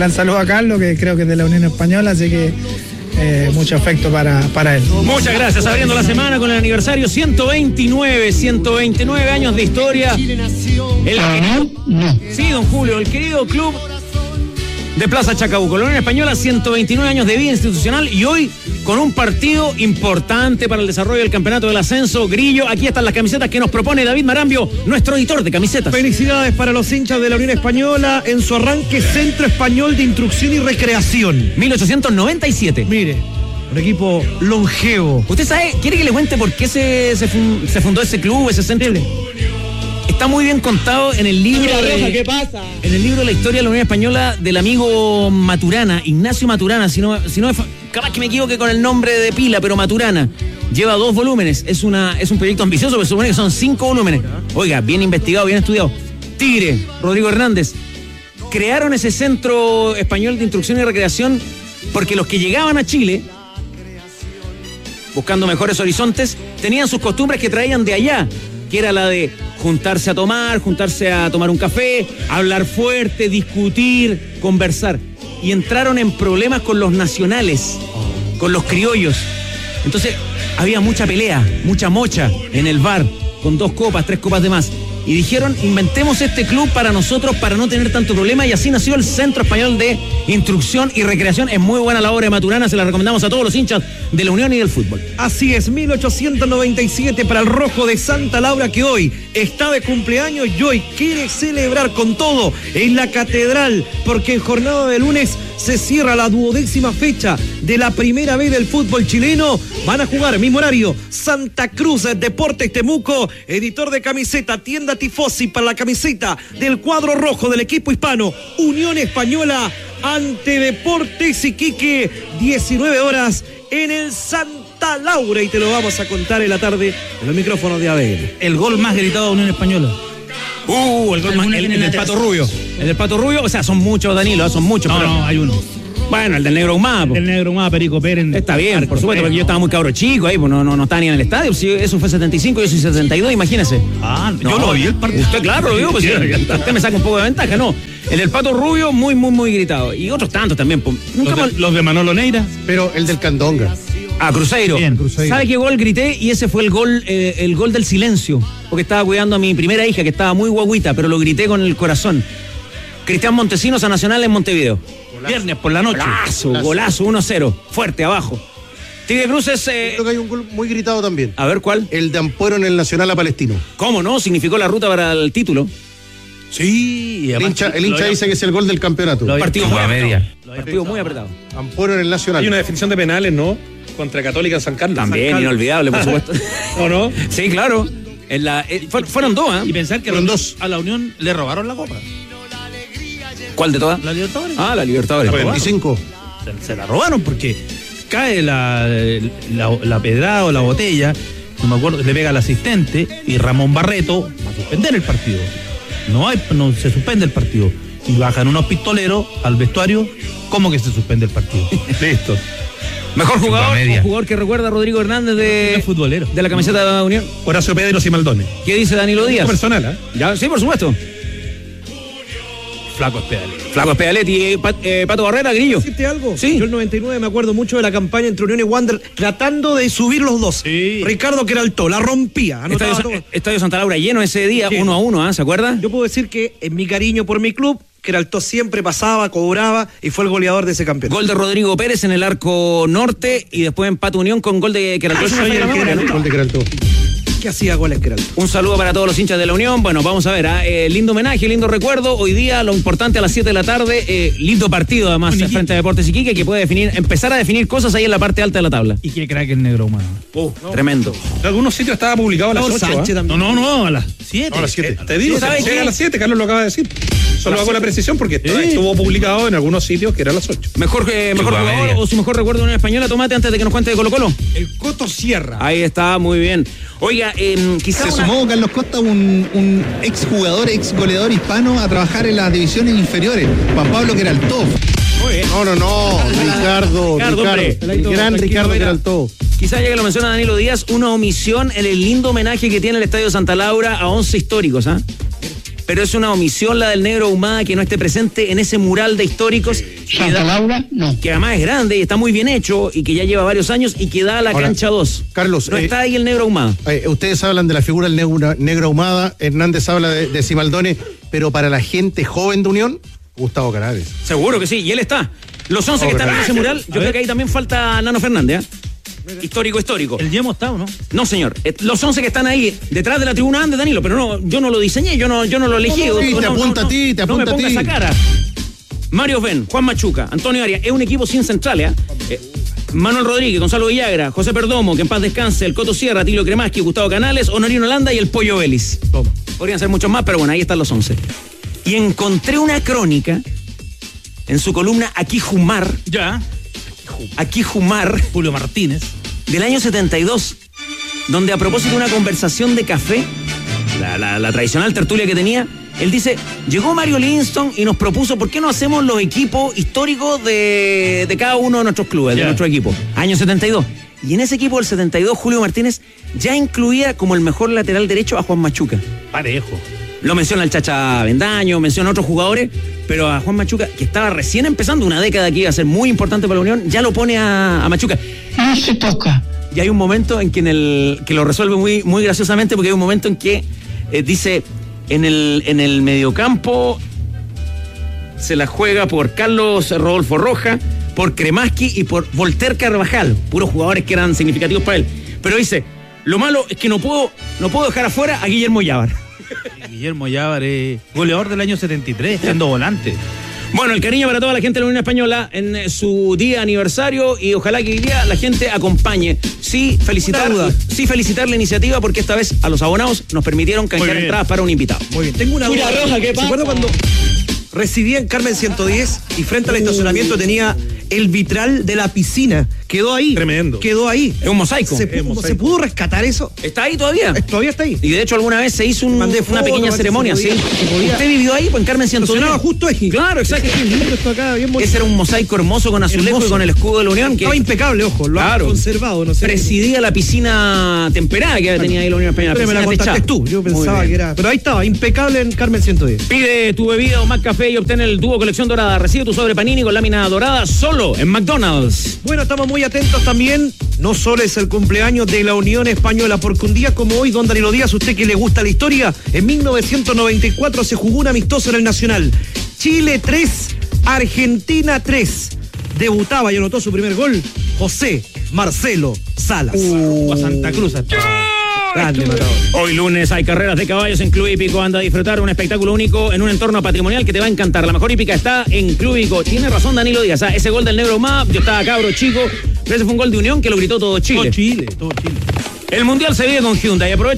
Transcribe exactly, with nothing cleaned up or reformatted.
gran saludo a Carlos, que creo que es de la Unión Española, así que eh, mucho afecto para, para él. Muchas gracias, abriendo la semana con el aniversario ciento veintinueve, ciento veintinueve años de historia. El querido, sí, don Julio, el querido club de Plaza Chacabuco, la Unión Española, ciento veintinueve años de vida institucional y hoy con un partido importante para el desarrollo del campeonato del ascenso. Grillo, aquí están las camisetas que nos propone David Marambio, nuestro editor de camisetas. Felicidades para los hinchas de la Unión Española en su arranque Centro Español de Instrucción y Recreación. mil ochocientos noventa y siete. Mire, un equipo longevo. ¿Usted sabe, quiere que le cuente por qué se, se, fun, se fundó ese club, ese centro? Está muy bien contado en el libro de, ¿qué pasa? En el libro de la historia de la Unión Española del amigo Maturana, Ignacio Maturana, si no, si no capaz que me equivoque con el nombre de pila, pero Maturana. Lleva dos volúmenes, es una es un proyecto ambicioso, pero se supone que son cinco volúmenes. Oiga, bien investigado, bien estudiado. Tigre, Rodrigo Hernández, crearon ese Centro Español de Instrucción y Recreación porque los que llegaban a Chile, buscando mejores horizontes, tenían sus costumbres que traían de allá, que era la de juntarse a tomar, juntarse a tomar un café, hablar fuerte, discutir, conversar. Y entraron en problemas con los nacionales, con los criollos. Entonces había mucha pelea, mucha mocha en el bar, con dos copas, tres copas de más. Y dijeron, inventemos este club para nosotros, para no tener tanto problema, y así nació el Centro Español de Instrucción y Recreación. Es muy buena la obra de Maturana, se la recomendamos a todos los hinchas de la Unión y del fútbol. Así es, mil ochocientos noventa y siete para el Rojo de Santa Laura, que hoy está de cumpleaños y hoy quiere celebrar con todo en la Catedral, porque en jornada de lunes se cierra la duodécima fecha de la primera vez del fútbol chileno. Van a jugar, mismo horario, Santa Cruz, Deportes Temuco, editor de camiseta, tienda Tifosi para la camiseta del cuadro rojo del equipo hispano, Unión Española ante Deportes Iquique, diecinueve horas en el Santa Laura, y te lo vamos a contar en la tarde en los micrófonos de A B L. El gol más gritado de Unión Española. Uh, el gol más, el, el del Pato Rubio. El del Pato Rubio, o sea, son muchos, Danilo, son muchos. No, pero... no, hay uno. Bueno, el del Negro Humada. El Negro Humada, Perico Pérez. Está bien, por supuesto, porque yo estaba muy cabro chico ahí, pues no, no, no estaba ni en el estadio. Si eso fue setenta y cinco, yo soy setenta y dos, imagínese. Ah, no, yo lo vi el partido. Usted, claro, lo vio, pues usted me saca un poco de ventaja, no. El del Pato Rubio, muy, muy, muy gritado. Y otros tantos también. Pues, nunca los, de, mal... los de Manolo Neira. Pero el del Candonga. Ah, Cruzeiro. Bien, Cruzeiro. ¿Sabe qué gol grité? Y ese fue el gol, eh, el gol del silencio. Porque estaba cuidando a mi primera hija, que estaba muy guaguita, pero lo grité con el corazón. Cristian Montesinos a Nacional en Montevideo. Golazo. Viernes por la noche. Golazo, golazo, golazo uno cero. Fuerte, abajo. Tigre Cruces. Eh... Creo que hay un gol muy gritado también. A ver, ¿cuál? El de Ampuero en el Nacional a Palestino. ¿Cómo no? Significó la ruta para el título. Sí, el hincha, el hincha dice que es el gol del campeonato. Partido muy apretado. Partido muy apretado. Ampuero en el Nacional. Hay una definición de penales, ¿no? Contra Católica en San Carlos. También, San Carlos. Inolvidable, por supuesto. ¿O no? Sí, claro. En la, eh, fueron dos, ¿eh? Y pensar que fueron a la, dos. a la Unión le robaron la copa. ¿Cuál de todas? La Libertadores. Ah, la Libertadores. La veinticinco. Se, se la robaron porque cae la, la, la pedrada o la botella, no me acuerdo, le pega al asistente y Ramón Barreto va a suspender el partido. No hay, no se suspende el partido. Y bajan unos pistoleros al vestuario. ¿Cómo que se suspende el partido? Listo. Mejor jugador, un jugador que recuerda a Rodrigo Hernández de, futbolero. de la camiseta de la Unión. Horacio Pedro y Maldones. ¿Qué dice Danilo Díaz? Personal, ¿eh? Ya, sí, por supuesto. Flaco Espedaletti. Flaco Espedaletti y Pat, eh, Pato Barrera, Grillo. ¿Decirte algo? Sí. Yo el noventa y nueve me acuerdo mucho de la campaña entre Unión y Wander tratando de subir los dos. Sí. Ricardo Queraltó, la rompía. Estadio, todo. Estadio Santa Laura lleno ese día, Sí. uno a uno, ¿eh? ¿Se acuerda? Yo puedo decir que en mi cariño por mi club, Queraltó siempre pasaba, cobraba y fue el goleador de ese campeonato. Gol de Rodrigo Pérez en el arco norte y después empate Unión con gol de Queraltó. Ah, ¿Se me falla la memoria, no? Gol de Queraltó. Que hacía goles Queraltó. Un saludo para todos los hinchas de la Unión. Bueno, vamos a ver, ¿eh? Eh, lindo homenaje, lindo recuerdo. Hoy día lo importante a las siete de la tarde, eh, lindo partido además Bueno, frente a Deportes Iquique, que puede definir, empezar a definir cosas ahí en la parte alta de la tabla. Y qué crack el Negro Humano. Uh, no. Tremendo. En algunos sitios estaba publicado a las Raúl ocho. Sánchez ¿eh? también. No, no, no, a las siete. No, a las siete. Te digo, ¿sabe llega qué? a las siete, Carlos lo acaba de decir. Solo hago la precisión porque Sí. estuvo publicado en algunos sitios que era a las ocho. Mejor, eh, mejor Chupa jugador media. o su mejor recuerdo de una española, Tomate, antes de que nos cuente de Colo Colo. El Coto Sierra. Ahí está, muy bien. Oiga, eh, quizás Se una... sumó Carlos Costa, un, un exjugador, exgoleador hispano, a trabajar en las divisiones inferiores. Juan Pablo Queraltó. Muy bien. No, no, no. Ricardo, Ricardo, hombre. Ricardo. El gran Ricardo Queraltó. Quizás ya que lo menciona Danilo Díaz, una omisión en el lindo homenaje que tiene el Estadio Santa Laura a once históricos, ¿ah? ¿eh? Pero es una omisión la del Negro Humada que no esté presente en ese mural de históricos Santa Laura, no. Que además es grande y está muy bien hecho y que ya lleva varios años y que da a la Ahora, cancha dos. Carlos, no eh, está ahí el negro ahumada. Eh, ustedes hablan de la figura del negro, negro ahumada, Hernández habla de, de Simaldone, pero para la gente joven de Unión, Gustavo Canales. Seguro que sí, y él está. Los once Oh, que están en gracias. ese mural, yo creo que ahí también falta Nano Fernández, ¿eh? Histórico, histórico. ¿El Yemo está o no? No, señor. Eh, Los once que están ahí, detrás de la tribuna antes, Danilo, pero no, yo no lo diseñé, yo no, yo no lo elegí. No, no, y te No, apunta no, a ti, te no, apunta no me a ponga ti. esa cara. Mario Ben, Juan Machuca, Antonio Arias, es un equipo sin centrales, ¿eh? Eh, Manuel Rodríguez, Gonzalo Villagra, José Perdomo, que en paz descanse, el Coto Sierra, Tilio Cremaski, Gustavo Canales, Honorino Landa y el Pollo Vélez. Toma. Podrían ser muchos más, pero bueno, ahí están los once. Y encontré una crónica en su columna Aquí Jumar, Ya. Aquí Jumar, Julio Martínez. del año setenta y dos, donde a propósito de una conversación de café, la, la, la tradicional tertulia que tenía, él dice, llegó Mario Livingston y nos propuso, ¿por qué no hacemos los equipos históricos de, de cada uno de nuestros clubes, Yeah. de nuestro equipo? Año setenta y dos. Y en ese equipo del setenta y dos, Julio Martínez ya incluía como el mejor lateral derecho a Juan Machuca. Parejo. Lo menciona el Chacha Bendaño, menciona a otros jugadores, pero a Juan Machuca, que estaba recién empezando una década que iba a ser muy importante para la Unión, ya lo pone a, a Machuca. No se toca. Y hay un momento en que en el que lo resuelve muy, muy graciosamente, porque hay un momento en que eh, dice, en el, en el mediocampo se la juega por Carlos Rodolfo Roja, por Cremaski y por Voltaire Carvajal, puros jugadores que eran significativos para él. Pero dice, lo malo es que no puedo, no puedo dejar afuera a Guillermo Llávar. Guillermo Llávar es goleador del año setenta y tres, siendo volante. Bueno, el cariño para toda la gente de la Unión Española en eh, su día aniversario y ojalá que hoy día la gente acompañe. Sí, felicitar, Una duda. sí, felicitar la iniciativa porque esta vez a los abonados nos permitieron canjear bien. entradas para un invitado. Muy bien, tengo una Mira, duda. Roja, ¿qué ¿Se pasa? acuerda cuando residía en Carmen ciento diez y frente al estacionamiento tenía el vitral de la piscina? Quedó ahí. Tremendo. Quedó ahí. Es un mosaico. ¿Se, Es pudo, mosaico. ¿se pudo rescatar eso? ¿Está ahí todavía? Eh, Todavía está ahí. Y de hecho alguna vez se hizo un- Mandé una fotos, pequeña a ver si ceremonia, se ¿sí? podía- se podía. ¿Usted vivió ahí? Pues en Carmen ciento diez. Funcionaba justo ahí. Claro, exacto. Qué lindo esto acá, bien bonito. Ese era un mosaico hermoso con azulejo Hermoso. y con el escudo de la Unión. Que Estaba impecable, ojo, lo Claro. han conservado, no sé. presidía la piscina temperada que tenía ahí la Unión Española. Pero me la piscina contaste techada. tú, yo Muy pensaba bien. que era. Pero ahí estaba, impecable en Carmen ciento diez. Pide tu bebida o más café y obtén el dúo colección dorada. Recibe tu sobre panini con lámina dorada solo en McDonald's. Bueno, estamos muy atentos también. No solo es el cumpleaños de la Unión Española, porque un día como hoy, don Danilo Díaz, usted que le gusta la historia, en mil novecientos noventa y cuatro se jugó un amistoso en el Nacional. Chile tres, Argentina tres. Debutaba y anotó su primer gol José Marcelo Salas. Uh, a Santa Cruz. hasta- Grande matador. Hoy lunes hay carreras de caballos en Club Hípico. Anda a disfrutar un espectáculo único en un entorno patrimonial que te va a encantar. La mejor hípica está en Club Hípico. Tiene razón Danilo Díaz. ¿Ah? Ese gol del negro Map, yo estaba cabro chico, pero ese fue un gol de Unión que lo gritó todo Chile. Todo Chile, todo Chile. El Mundial se vive con Hyundai. Aprovecha